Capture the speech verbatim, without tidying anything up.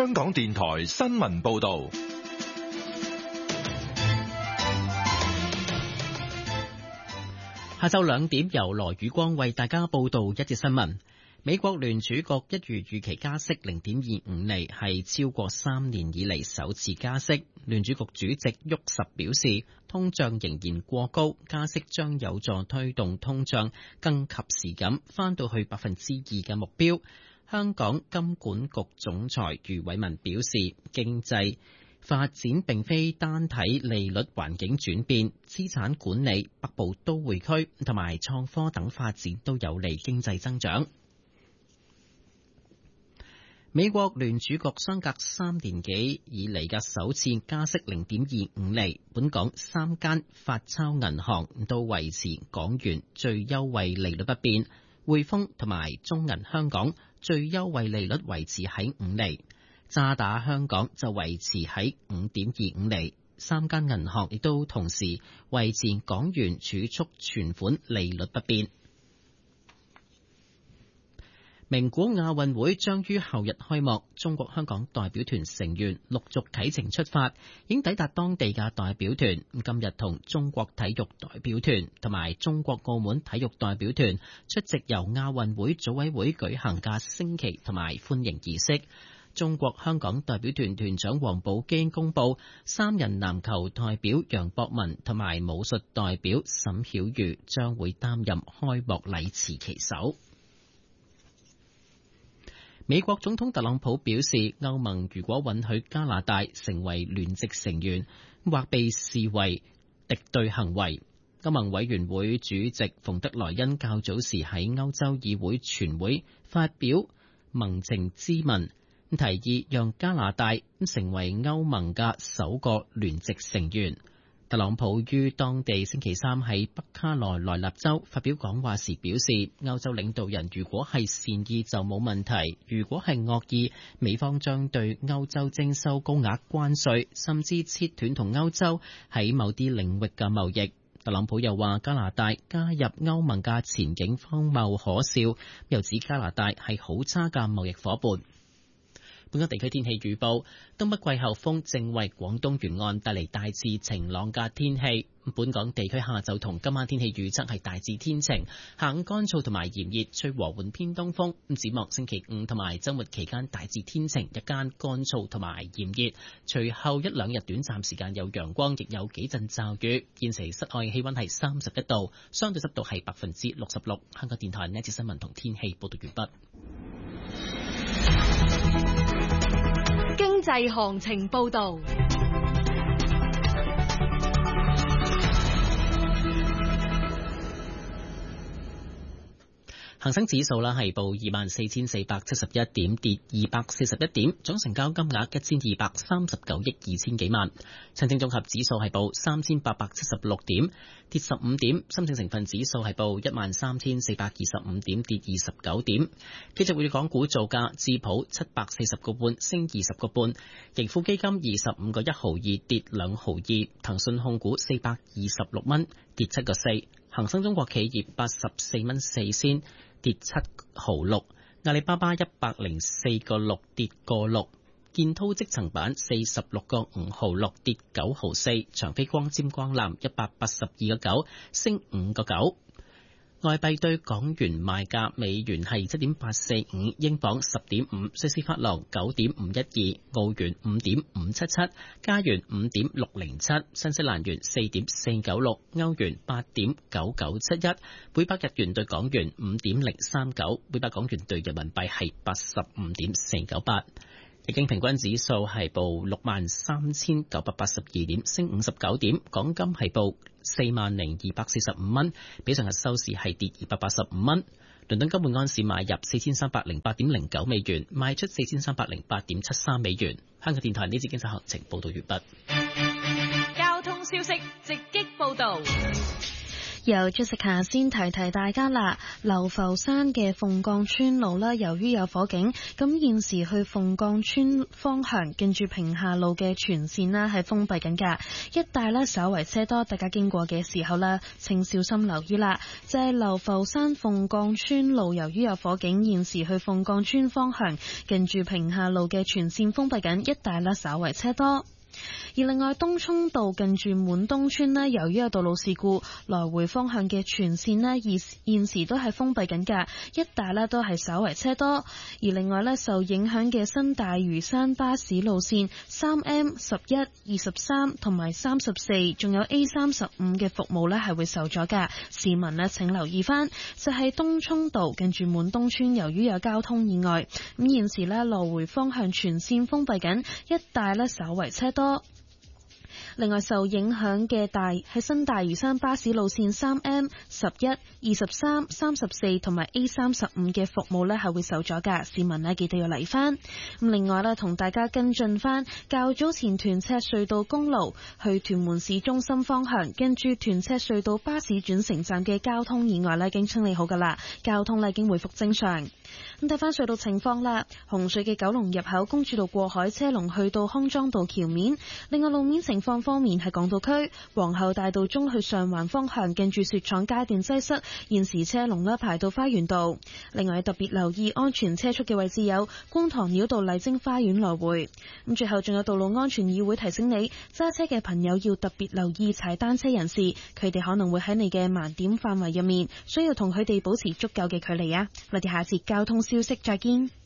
香港電台新聞報道。 下晝兩點，由羅宇光為大家報道一節新聞。美國聯儲局一如預期加息零點二五厘，係超過三年以嚟首次加息。聯儲局主席沃什表示，通脹仍然過高，加息將有助推動通脹更及時咁返到去百分之二嘅目標。香港金管局總裁余偉文表示，經濟發展並非單睇利率環境轉變，資產管理、北部都會區同埋創科等發展都有利經濟增長。美國聯儲局相隔三年幾以嚟嘅首次加息零點二五厘，本港三間發鈔銀行都維持港元最優惠利率不變，匯豐同埋中銀香港最優惠利率維持喺五厘。渣打香港就維持喺五點二五厘，三間銀行亦都同時維持港元儲蓄存款利率不變。名古亞運會將於後日開幕，中國香港代表團成員陸續啟程出發，已經抵達當地嘅代表團今日同中國體育代表團同埋中國澳門體育代表團出席由亞運會組委會舉行嘅升旗同埋歡迎儀式。中國香港代表團團長王寶基公布，三人籃球代表楊博文同埋武術代表沈曉瑜將會擔任開幕禮持旗手。美國總統特朗普表示，歐盟如果允許加拿大成為聯席成員，或被視為敵對行為。歐盟委員會主席馮德萊恩較早時喺歐洲議會全會發表盟情咨文，提議讓加拿大成為歐盟嘅首個聯席成員。特朗普於當地星期三喺北卡羅來納州發表講話時表示，歐洲領導人如果係善意就冇問題，如果係惡意，美方將對歐洲徵收高額關稅，甚至切斷同歐洲喺某啲領域嘅貿易。特朗普又話加拿大加入歐盟嘅前景荒謬可笑，又指加拿大係好差嘅貿易夥伴。本港地區天氣預報，東北季候風正為廣東沿岸帶嚟大致晴朗嘅天氣。本港地區下晝同今晚天氣預測係大致天晴，下午乾燥同埋炎熱，吹和緩偏東風。展望星期五同埋週末期間大致天晴，日間乾燥同埋炎熱，隨後一兩日短暫時間有陽光，亦有幾陣驟雨。現時室外氣溫係三十一度，相對濕度係百分之六十六。香港電台呢一節新聞同天氣報道完畢。 經濟行情報道。 恒生指數啦係報二萬四千四百七十一點，跌二百四十一點，總成交金額一千二百三十九億二千幾萬。上證綜合指數係報三千八百七十六點，跌十五點。深證成分指數係報一萬三千四百二十五點，跌二十九點。繼續會港股造價，智普七百四十個半，升二十個半。盈富基金二十五個一毫二，跌兩毫二。騰訊控股四百二十六蚊，跌七個四。恒生中國企業八十四蚊四仙，跌七毫六。阿里巴巴一百零四個六，跌個六。建滔積層板四十六個五毫六，跌九毫四。長飛光纖光纜一百八十二個九，升五個九。外幣對港元賣價，美元係七點八四五，英鎊十點五，瑞士法郎九點五一二，澳元五點五七七，加元五點六零七，新西蘭元四點四九六，歐元八點九九七一，每百日元對港元五點零三九，每百港元對人民幣係八十五點四九八。日經平均指數係報六萬三千九百八十二點，升五十九點。港金係報四萬零二百四十五蚊，比上日收市係跌二百八十五蚊。倫敦金每安士買入四千三百零八點零九美元，賣出四千三百零八點七三美元。香港電台呢節經濟行情報道完畢。 交通消息直擊報道。 由 Jessica 先提提大家啦，流浮山嘅鳳降村路啦，由於有火警，咁現時去鳳降村方向，近住平下路嘅全線啦係封閉緊㗎，一帶咧稍為車多，大家經過嘅時候啦，請小心留意啦。就係、是、流浮山鳳降村路，由於有火警，現時去鳳降村方向，近住平下路嘅全線封閉緊，一帶咧稍為車多。而另外東涌道近住滿東村呢，由於有道路事故，來回方向嘅全線呢，現現時都係封閉緊㗎，一帶呢都係稍為車多。而另外呢，受影響嘅新大嶼山巴士路線三 M、十一、二十三同埋三十四，仲有 A 三十五嘅服務呢係會受阻㗎，市民呢請留意返，就係、是、東涌道近住滿東村，由於有交通意外，咁現時呢，來回方向全線封閉緊，一帶呢稍為車多。另外受影響嘅大係新大嶼山巴士路線三 M、十一、二十三、三十四同埋 A 三十五嘅服務呢係會受阻㗎，市民呢記得要嚟返。咁另外呢，同大家跟進返較早前屯赤隧道公路去屯門市中心方向，跟住屯赤隧道巴士轉乘站嘅交通意外呢已經清理好㗎啦，交通呢已經回復正常。咁睇翻隧道情況啦，紅隧嘅九龍入口公主道過海車龍去到康莊道橋面。另外路面情況方面，係港島區皇后大道中去上環方向，近住雪廠街段擠塞，現時車龍呢排到花園道。另外特別留意安全車速嘅位置有觀塘繞道麗晶花園來回。咁最後仲有道路安全議會提醒你，揸車嘅朋友要特別留意踩單車人士，佢哋可能會喺你嘅盲點範圍入面，需要同佢哋保持足夠嘅距離啊！我哋下節交通消息再見。